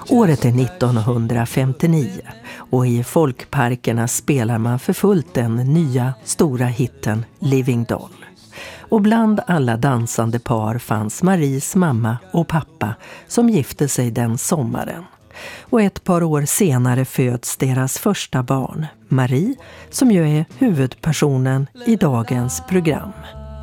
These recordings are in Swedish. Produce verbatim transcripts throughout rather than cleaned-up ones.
Året är nittonhundrafemtionio och i folkparkerna spelar man för fullt den nya stora hitten Living Doll. Och bland alla dansande par fanns Maries mamma och pappa som gifte sig den sommaren. Och ett par år senare föds deras första barn, Marie, som ju är huvudpersonen i dagens program.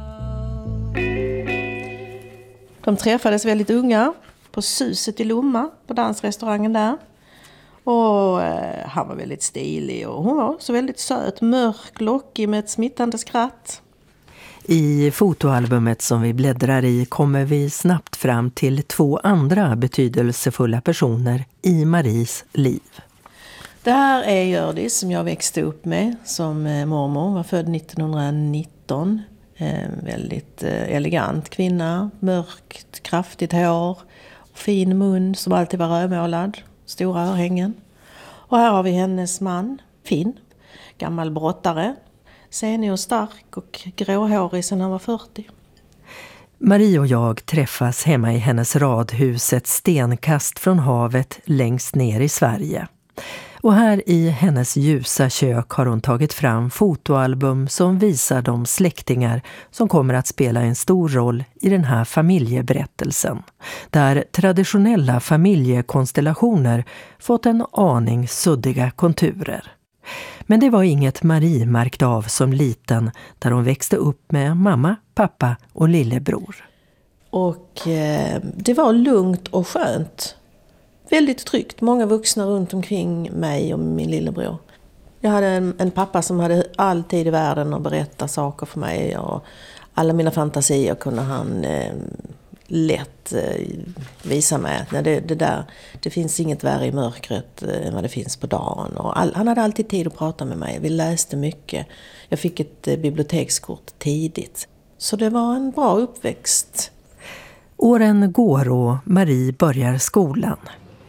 De träffades väldigt unga på Suset i Lomma, på dansrestaurangen där. Och eh, han var väldigt stilig och hon var så väldigt söt, mörk, lockig med ett smittande skratt. I fotoalbumet som vi bläddrar i kommer vi snabbt fram till två andra betydelsefulla personer i Maries liv. Det här är Gördis som jag växte upp med som mormor. Hon var född nittonhundranitton. En väldigt elegant kvinna, mörkt, kraftigt hår, fin mun som alltid var rödmålad, stora örhängen. Och här har vi hennes man, Finn, gammal brottare. Senig och stark och gråhårig sedan han var fyrtio. Marie och jag träffas hemma i hennes radhus ett stenkast från havet längst ner i Sverige. Och här i hennes ljusa kök har hon tagit fram fotoalbum som visar de släktingar som kommer att spela en stor roll i den här familjeberättelsen. Där traditionella familjekonstellationer fått en aning suddiga konturer. Men det var inget Marie märkte av som liten där hon växte upp med mamma, pappa och lillebror. Och eh, det var lugnt och skönt. Väldigt tryggt. Många vuxna runt omkring mig och min lillebror. Jag hade en, en pappa som hade all tid i världen att berätta saker för mig. Och alla mina fantasier kunde han eh, lätt eh, visa mig. Nej, det, det, där, det finns inget värre i mörkret eh, än vad det finns på dagen. Och all, han hade alltid tid att prata med mig. Vi läste mycket. Jag fick ett eh, bibliotekskort tidigt. Så det var en bra uppväxt. Åren går och Marie börjar skolan.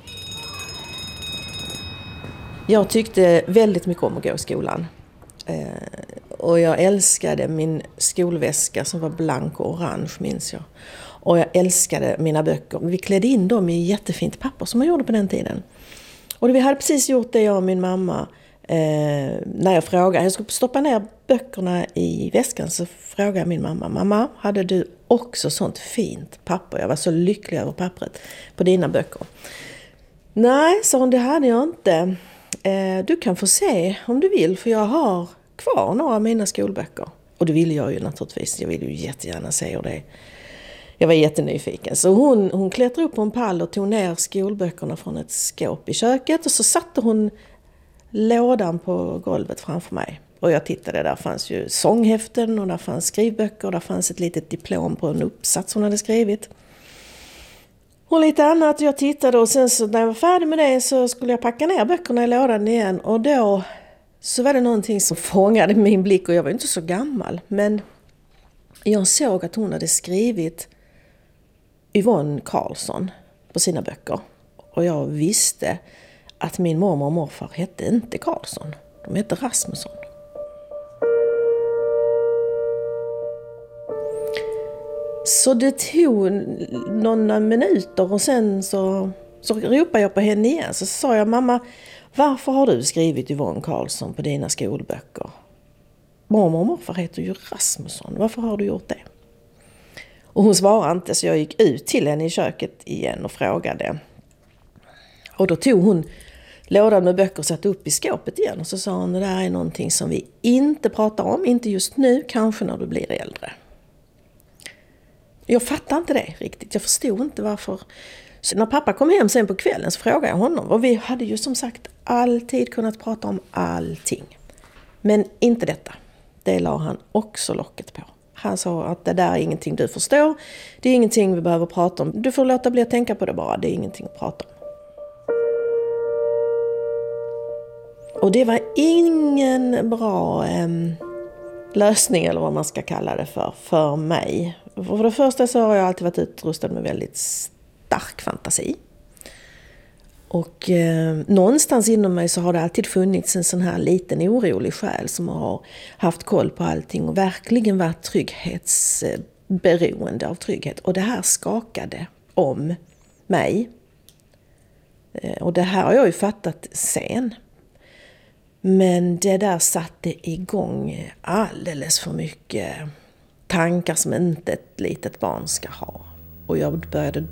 Jag tyckte väldigt mycket om att gå i skolan. Eh, och jag älskade min skolväska som var blank och orange, minns jag. Och jag älskade mina böcker. Vi klädde in dem i jättefint papper som man gjorde på den tiden. Och vi hade precis gjort det, jag och min mamma. Eh, när jag frågade, jag skulle stoppa ner böckerna i väskan, så frågade min mamma. Mamma, hade du också sånt fint papper? Jag var så lycklig över pappret på dina böcker. Nej, sa hon, det hade jag inte. Eh, du kan få se om du vill, för jag har kvar några av mina skolböcker. Och det ville jag ju naturligtvis. Jag ville ju jättegärna se hur det. Jag var jättenyfiken. Så hon, hon klättrade upp på en pall och tog ner skolböckerna från ett skåp i köket. Och så satte hon lådan på golvet framför mig. Och jag tittade, där fanns ju sånghäften och där fanns skrivböcker. Och där fanns ett litet diplom på en uppsats hon hade skrivit. Och lite annat. Jag tittade och sen så när jag var färdig med det så skulle jag packa ner böckerna i lådan igen. Och då så var det någonting som fångade min blick. Och jag var inte så gammal. Men jag såg att hon hade skrivit Yvonne Karlsson på sina böcker. Och jag visste att min mormor och morfar hette inte Karlsson. De hette Rasmusson. Så det tog några minuter och sen så, så ropade jag på henne igen. Så sa jag, mamma, varför har du skrivit Yvonne Karlsson på dina skolböcker? Mormor och morfar heter ju Rasmusson. Varför har du gjort det? Och hon svarade inte, så jag gick ut till henne i köket igen och frågade. Och då tog hon lådan med böcker och satte upp i skåpet igen. Och så sa hon, det där är någonting som vi inte pratar om. Inte just nu, kanske när du blir äldre. Jag fattade inte det riktigt. Jag förstod inte varför. Så när pappa kom hem sen på kvällen så frågade jag honom. Och vi hade ju som sagt alltid kunnat prata om allting. Men inte detta. Det la han också locket på. Han sa att det där är ingenting du förstår. Det är ingenting vi behöver prata om. Du får låta bli att tänka på det bara. Det är ingenting att prata om. Och det var ingen bra eh, lösning, eller vad man ska kalla det för, för mig. För det första så har jag alltid varit utrustad med väldigt stark fantasi. Och eh, någonstans inom mig så har det alltid funnits en sån här liten orolig själ som har haft koll på allting och verkligen varit trygghetsberoende av trygghet. Och det här skakade om mig Och det här har jag ju fattat sen. Men det där satte igång alldeles för mycket tankar som inte ett litet barn ska ha. Och jag började